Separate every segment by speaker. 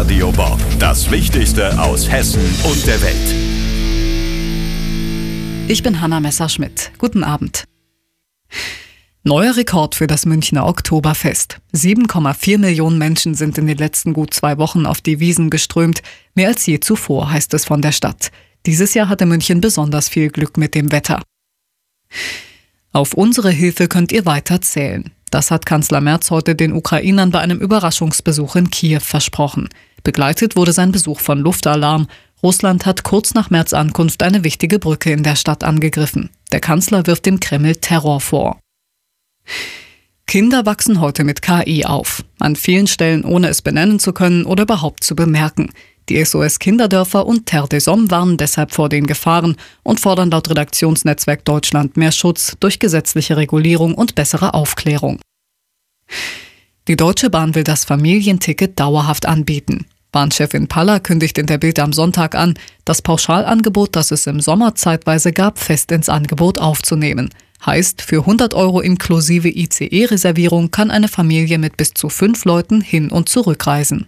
Speaker 1: Radio Bob. Das Wichtigste aus Hessen und der Welt.
Speaker 2: Ich bin Hanna Messerschmidt. Guten Abend. Neuer Rekord für das Münchner Oktoberfest. 7,4 Millionen Menschen sind in den letzten gut 2 Wochen auf die Wiesn geströmt. Mehr als je zuvor, heißt es von der Stadt. Dieses Jahr hatte München besonders viel Glück mit dem Wetter. Auf unsere Hilfe könnt ihr weiter zählen. Das hat Kanzler Merz heute den Ukrainern bei einem Überraschungsbesuch in Kiew versprochen. Begleitet wurde sein Besuch von Luftalarm. Russland hat kurz nach Merz' Ankunft eine wichtige Brücke in der Stadt angegriffen. Der Kanzler wirft dem Kreml Terror vor. Kinder wachsen heute mit KI auf. An vielen Stellen ohne es benennen zu können oder überhaupt zu bemerken. Die SOS Kinderdörfer und Terre des Hommes warnen deshalb vor den Gefahren und fordern laut Redaktionsnetzwerk Deutschland mehr Schutz durch gesetzliche Regulierung und bessere Aufklärung. Die Deutsche Bahn will das Familienticket dauerhaft anbieten. Bahnchefin Paller kündigt in der Bild am Sonntag an, das Pauschalangebot, das es im Sommer zeitweise gab, fest ins Angebot aufzunehmen. Heißt, für 100 € inklusive ICE-Reservierung kann eine Familie mit bis zu 5 Leuten hin- und zurückreisen.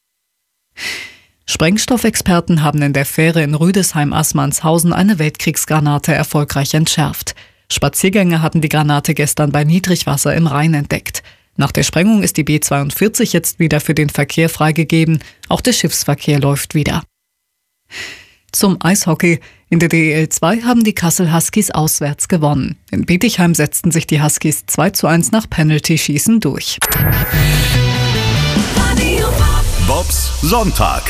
Speaker 2: Sprengstoffexperten haben in der Fähre in Rüdesheim-Assmannshausen eine Weltkriegsgranate erfolgreich entschärft. Spaziergänger hatten die Granate gestern bei Niedrigwasser im Rhein entdeckt. Nach der Sprengung ist die B42 jetzt wieder für den Verkehr freigegeben. Auch der Schiffsverkehr läuft wieder. Zum Eishockey. In der DEL 2 haben die Kassel Huskies auswärts gewonnen. In Bietigheim setzten sich die Huskies 2:1 nach Penalty-Schießen durch.
Speaker 1: Bobs Sonntag.